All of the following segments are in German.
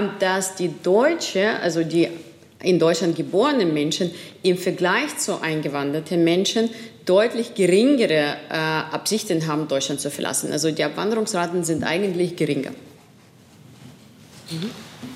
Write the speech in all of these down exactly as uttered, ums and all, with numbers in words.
dass die Deutsche, also die in Deutschland geborenen Menschen im Vergleich zu eingewanderten Menschen deutlich geringere äh, Absichten haben, Deutschland zu verlassen. Also die Abwanderungsraten sind eigentlich geringer. Mhm.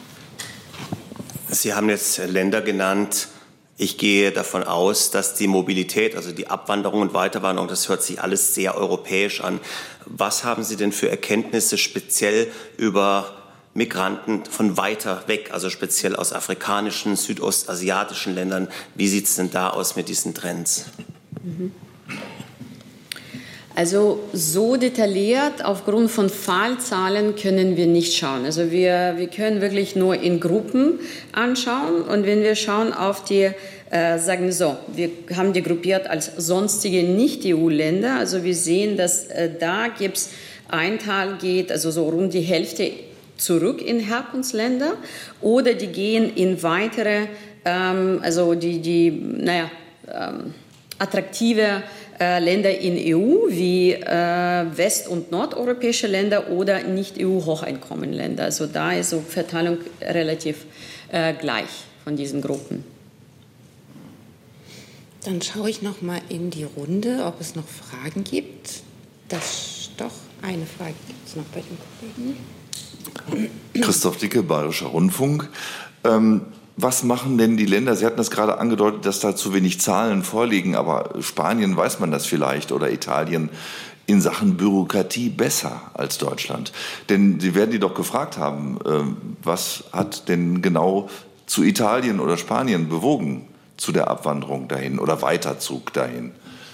Sie haben jetzt Länder genannt. Ich gehe davon aus, dass die Mobilität, also die Abwanderung und Weiterwanderung, das hört sich alles sehr europäisch an. Was haben Sie denn für Erkenntnisse speziell über Migranten von weiter weg, also speziell aus afrikanischen, südostasiatischen Ländern? Wie sieht es denn da aus mit diesen Trends? Mhm. Also so detailliert aufgrund von Fallzahlen können wir nicht schauen. Also wir, wir können wirklich nur in Gruppen anschauen. Und wenn wir schauen auf die, äh, sagen wir so, wir haben die gruppiert als sonstige Nicht-E U-Länder. Also wir sehen, dass äh, da gibt es ein Teil geht, also so rund die Hälfte zurück in Herkunftsländer oder die gehen in weitere, ähm, also die, die naja, ähm, attraktive äh, Länder in E U wie äh, west- und nordeuropäische Länder oder nicht-E U-Hocheinkommenländer. Also da ist so Verteilung relativ äh, gleich von diesen Gruppen. Dann schaue ich noch mal in die Runde, ob es noch Fragen gibt. Das doch eine Frage gibt es noch bei den Kollegen. Christoph Dicke, Bayerischer Rundfunk. Ähm, was machen denn die Länder? Sie hatten das gerade angedeutet, dass da zu wenig Zahlen vorliegen, aber Spanien weiß man das vielleicht oder Italien in Sachen Bürokratie besser als Deutschland. Denn Sie werden die doch gefragt haben, äh, was hat denn genau zu Italien oder Spanien bewogen zu der Abwanderung dahin oder Weiterzug dahin?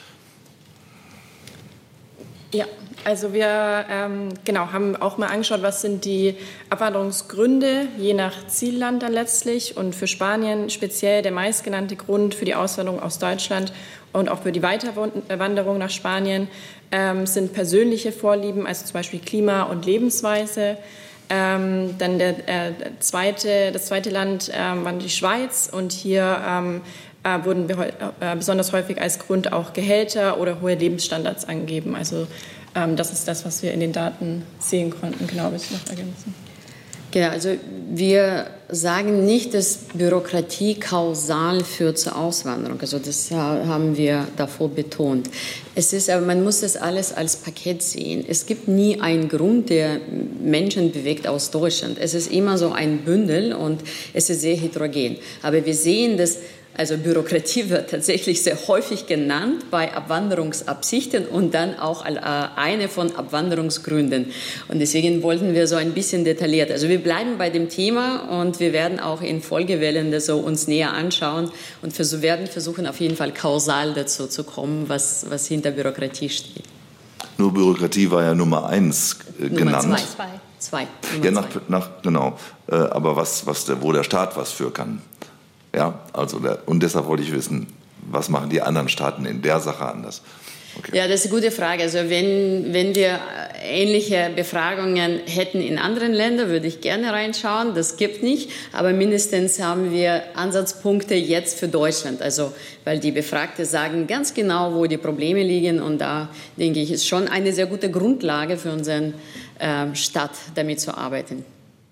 Ja, also wir ähm, genau, haben auch mal angeschaut, was sind die Abwanderungsgründe, je nach Zielland dann letztlich. Und für Spanien speziell der meistgenannte Grund für die Auswanderung aus Deutschland und auch für die Weiterwanderung nach Spanien ähm, sind persönliche Vorlieben, also zum Beispiel Klima und Lebensweise. Ähm, dann der, äh, zweite, das zweite Land ähm, war die Schweiz und hier ähm, äh, wurden wir, äh, besonders häufig als Grund auch Gehälter oder hohe Lebensstandards angegeben. Also ähm, das ist das, was wir in den Daten sehen konnten. Genau, will ich noch ergänzen. Genau, also wir sagen nicht, dass Bürokratie kausal führt zur Auswanderung. Also das haben wir davor betont. Es ist, aber man muss das alles als Paket sehen. Es gibt nie einen Grund, der Menschen bewegt aus Deutschland. Es ist immer so ein Bündel und es ist sehr heterogen. Aber wir sehen, dass also Bürokratie wird tatsächlich sehr häufig genannt bei Abwanderungsabsichten und dann auch eine von Abwanderungsgründen. Und deswegen wollten wir so ein bisschen detailliert. Also wir bleiben bei dem Thema und wir werden auch in Folgewellen das so uns näher anschauen und vers- werden versuchen, auf jeden Fall kausal dazu zu kommen, was, was hinter Bürokratie steht. Nur Bürokratie war ja Nummer eins äh, Nummer genannt. Zwei. zwei. Ja, nach, nach, genau. Äh, aber was, was der, wo der Staat was für kann. Ja, also der, und deshalb wollte ich wissen, was machen die anderen Staaten in der Sache anders? Okay. Ja, das ist eine gute Frage. Also wenn, wenn wir ähnliche Befragungen hätten in anderen Ländern, würde ich gerne reinschauen. Das gibt nicht, aber mindestens haben wir Ansatzpunkte jetzt für Deutschland. Also weil die Befragten sagen ganz genau, wo die Probleme liegen und da denke ich, ist schon eine sehr gute Grundlage für unseren äh, Staat, damit zu arbeiten.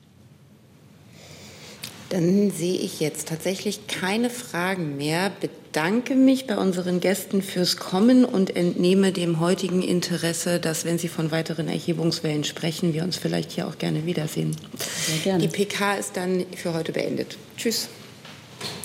Dann sehe ich jetzt tatsächlich keine Fragen mehr. Bedanke mich bei unseren Gästen fürs Kommen und entnehme dem heutigen Interesse, dass, wenn Sie von weiteren Erhebungswellen sprechen, wir uns vielleicht hier auch gerne wiedersehen. Sehr gerne. Die P K ist dann für heute beendet. Tschüss.